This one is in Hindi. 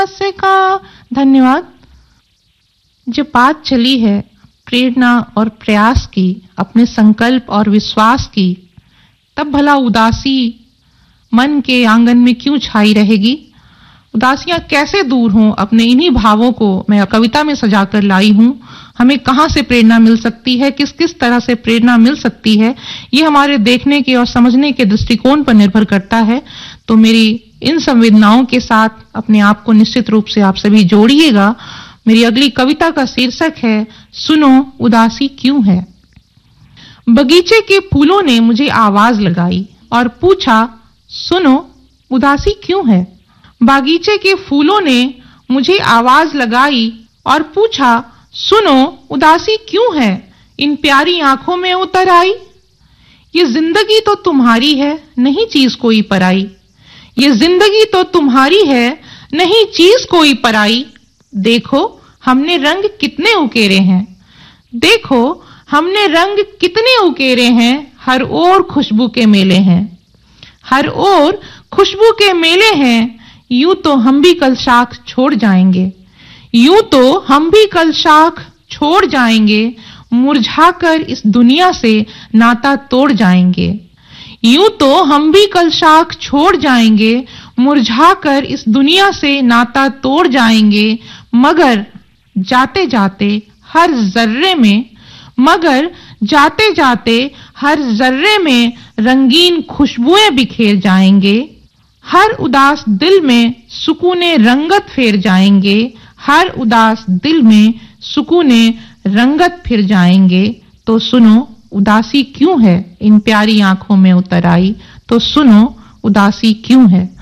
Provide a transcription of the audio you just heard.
से का धन्यवाद। जब बात चली है प्रेरणा और प्रयास की, अपने संकल्प और विश्वास की, तब भला उदासी मन के आंगन में क्यों छाई रहेगी? उदासियां कैसे दूर हों, अपने इन्हीं भावों को मैं कविता में सजाकर लाई हूं। हमें कहां से प्रेरणा मिल सकती है, किस किस तरह से प्रेरणा मिल सकती है, ये हमारे देखने के और समझने के दृष्टिकोण पर निर्भर करता है। तो मेरी इन संवेदनाओं के साथ अपने आप को निश्चित रूप से आप सभी जोड़िएगा। मेरी अगली कविता का शीर्षक है सुनो उदासी क्यों है। बगीचे के फूलों ने मुझे आवाज लगाई और पूछा सुनो उदासी क्यों है। बागीचे के फूलों ने मुझे आवाज लगाई और पूछा सुनो उदासी क्यों है, इन प्यारी आंखों में उतर आई। ये जिंदगी तो तुम्हारी है, नहीं चीज कोई पराई। ये जिंदगी तो तुम्हारी है, नहीं चीज कोई पराई। देखो हमने रंग कितने उकेरे हैं, देखो हमने रंग कितने उकेरे हैं। हर ओर खुशबू के मेले हैं, हर ओर खुशबू के मेले हैं। यूं तो हम भी कल शाख छोड़ जाएंगे, यूं तो हम भी कल शाख छोड़ जाएंगे। मुरझाकर इस दुनिया से नाता तोड़ जाएंगे, यूं तो हम भी कल शाख छोड़ जाएंगे। मुरझाकर इस दुनिया से नाता तोड़ जाएंगे। मगर जाते जाते हर जर्रे में, मगर जाते जाते हर जर्रे में रंगीन खुशबुएं बिखेर जाएंगे। हर उदास दिल में सुकूने रंगत फेर जाएंगे, हर उदास दिल में सुकूने रंगत फिर जाएंगे। तो सुनो उदासी क्यों है, इन प्यारी आंखों में उतर आई। तो सुनो उदासी क्यों है।